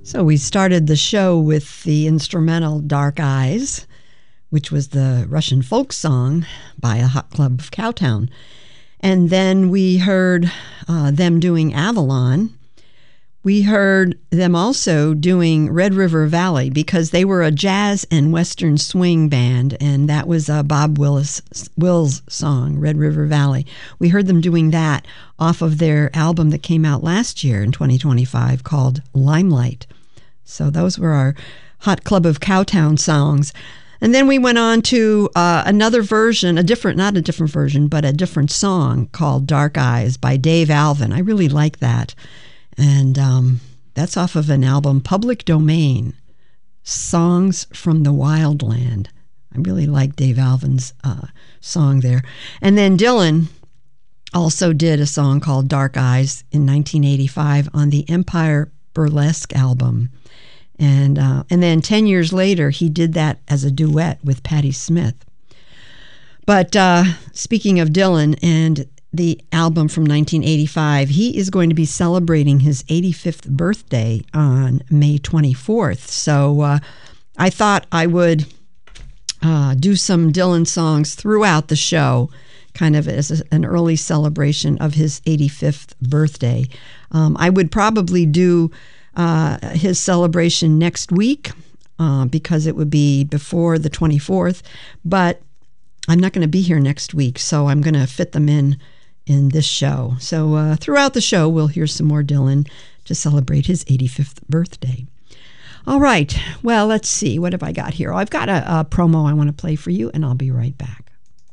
So we started the show with the instrumental Dark Eyes, which was the Russian folk song by a Hot Club of Cowtown. And then we heard them doing Avalon. We heard them also doing Red River Valley because they were a jazz and western swing band, and that was Bob Wills' song, Red River Valley. We heard them doing that off of their album that came out last year in 2025 called Limelight. So those were our Hot Club of Cowtown songs. And then we went on to another version, not a different version, but a different song called Dark Eyes by Dave Alvin. I really like that. And that's off of an album, Public Domain, Songs from the Wildland. I really like Dave Alvin's song there. And then Dylan also did a song called Dark Eyes in 1985 on the Empire Burlesque album. And then 10 years later, he did that as a duet with Patti Smith. But speaking of Dylan and the album from 1985, he is going to be celebrating his 85th birthday on May 24th. So I thought I would do some Dylan songs throughout the show, kind of as an early celebration of his 85th birthday. I would probably do his celebration next week because it would be before the 24th, but I'm not going to be here next week, so I'm going to fit them in this show. So throughout the show, we'll hear some more Dylan to celebrate his 85th birthday. All right. Well, let's see. What have I got here? I've got a promo I want to play for you, and I'll be right back.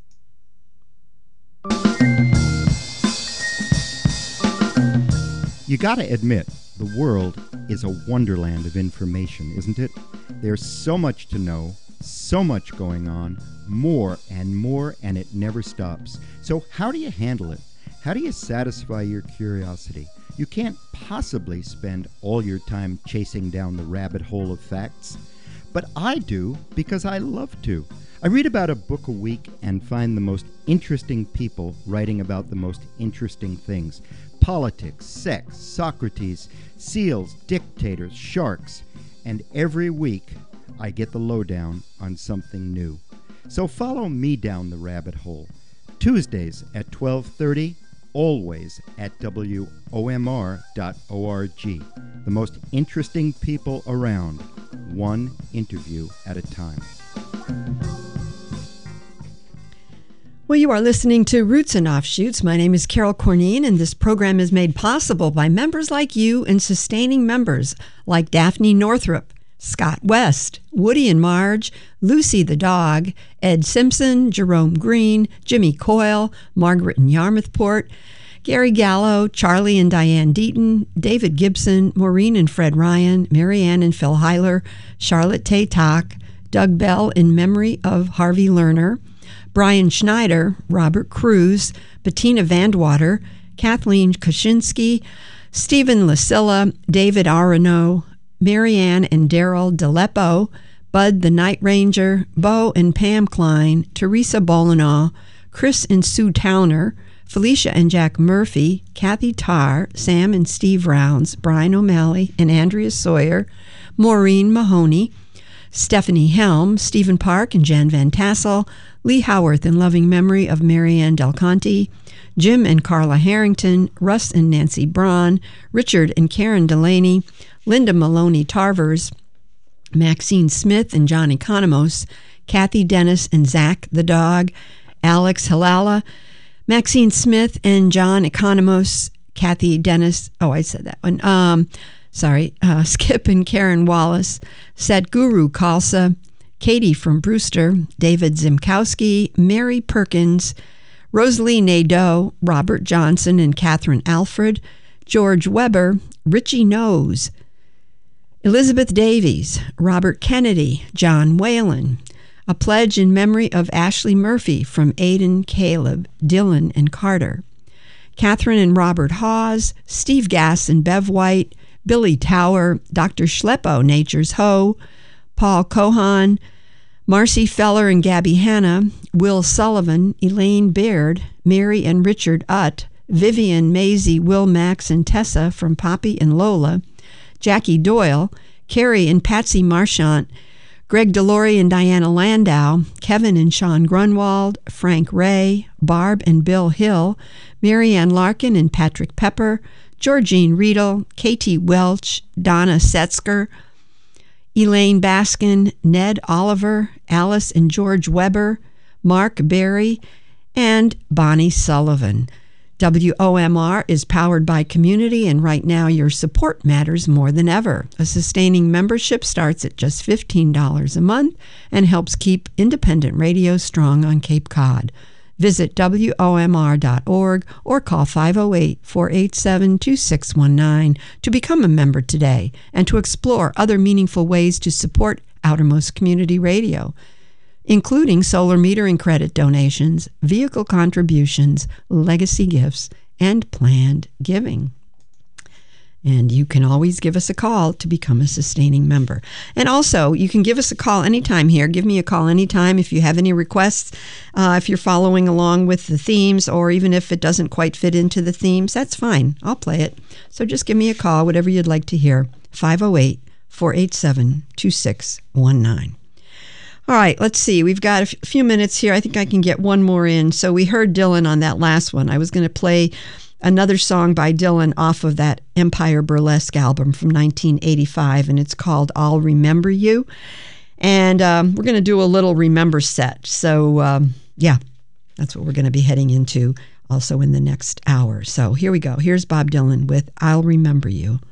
You got to admit, the world is a wonderland of information, isn't it? There's so much to know, so much going on, more, and it never stops. So how do you handle it? How do you satisfy your curiosity? You can't possibly spend all your time chasing down the rabbit hole of facts. But I do, because I love to. I read about a book a week and find the most interesting people writing about the most interesting things. Politics, sex, Socrates, seals, dictators, sharks. And every week, I get the lowdown on something new. So follow me down the rabbit hole. Tuesdays at 12:30, always at WOMR.org. The most interesting people around, one interview at a time. Well, you are listening to Roots and Offshoots. My name is Carol Corneen, and this program is made possible by members like you and sustaining members like Daphne Northrup, Scott West, Woody and Marge, Lucy the dog, Ed Simpson, Jerome Green, Jimmy Coyle, Margaret in Yarmouthport, Gary Gallo, Charlie and Diane Deaton, David Gibson, Maureen and Fred Ryan, Marianne and Phil Heiler, Charlotte Tay Tock, Doug Bell in memory of Harvey Lerner, Brian Schneider, Robert Cruz, Bettina Vandwater, Kathleen Kaczynski, Stephen Lasilla, David Arano, Marianne and Daryl DeLeppo, Bud the Night Ranger, Bo and Pam Klein, Teresa Bolinaw, Chris and Sue Towner, Felicia and Jack Murphy, Kathy Tarr, Sam and Steve Rounds, Brian O'Malley and Andrea Sawyer, Maureen Mahoney, Stephanie Helm, Stephen Park and Jan Van Tassel, Lee Howarth in loving memory of Marianne Del Conte, Jim and Carla Harrington, Russ and Nancy Braun, Richard and Karen Delaney, Linda Maloney Tarvers, Maxine Smith and John Economos, Kathy Dennis and Zach the dog, Alex Halala, Maxine Smith and John Economos, Kathy Dennis, I said that one, Skip and Karen Wallace, Sadhguru Khalsa, Katie from Brewster, David Zimkowski, Mary Perkins, Rosalie Nadeau, Robert Johnson and Catherine Alfred, George Weber, Richie Knowes, Elizabeth Davies, Robert Kennedy, John Whalen, a pledge in memory of Ashley Murphy from Aiden, Caleb, Dylan, and Carter, Catherine and Robert Hawes, Steve Gass and Bev White, Billy Tower, Dr. Schleppo, Nature's Hoe, Paul Cohan, Marcy Feller and Gabby Hanna, Will Sullivan, Elaine Baird, Mary and Richard Utt, Vivian, Maisie, Will, Max, and Tessa from Poppy and Lola, Jackie Doyle, Carrie and Patsy Marchant, Greg Delory and Diana Landau, Kevin and Sean Grunwald, Frank Ray, Barb and Bill Hill, Marianne Larkin and Patrick Pepper, Georgine Riedel, Katie Welch, Donna Setzker, Elaine Baskin, Ned Oliver, Alice and George Weber, Mark Berry, and Bonnie Sullivan. WOMR is powered by community, and right now your support matters more than ever. A sustaining membership starts at just $15 a month and helps keep independent radio strong on Cape Cod. Visit WOMR.org or call 508-487-2619 to become a member today and to explore other meaningful ways to support Outermost Community Radio, including solar metering credit donations, vehicle contributions, legacy gifts, and planned giving. And you can always give us a call to become a sustaining member. And also, you can give us a call anytime here. Give me a call anytime if you have any requests, if you're following along with the themes, or even if it doesn't quite fit into the themes, that's fine. I'll play it. So just give me a call, whatever you'd like to hear, 508-487-2619. All right, let's see. We've got a few minutes here. I think I can get one more in. So we heard Dylan on that last one. I was going to play another song by Dylan off of that Empire Burlesque album from 1985, and it's called I'll Remember You. And we're going to do a little remember set. So, yeah, that's what we're going to be heading into also in the next hour. So here we go. Here's Bob Dylan with I'll Remember You.